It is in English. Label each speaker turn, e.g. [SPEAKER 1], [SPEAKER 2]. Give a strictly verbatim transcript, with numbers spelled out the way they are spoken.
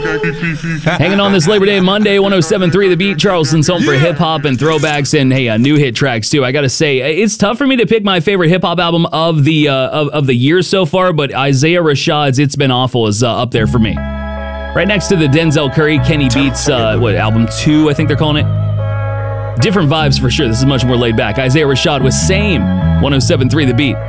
[SPEAKER 1] Hanging on this Labor Day Monday, one oh seven point three The Beat. Charleston's home for hip-hop and throwbacks and, hey, uh, new hit tracks, too. I got to say, it's tough for me to pick my favorite hip-hop album of the uh, of, of the year so far, but Isaiah Rashad's It's Been Awful is uh, up there for me. Right next to the Denzel Curry, Kenny Beats, uh, what, album two, I think they're calling it. Different vibes for sure. This is much more laid back. Isaiah Rashad with Same, one oh seven point three The Beat.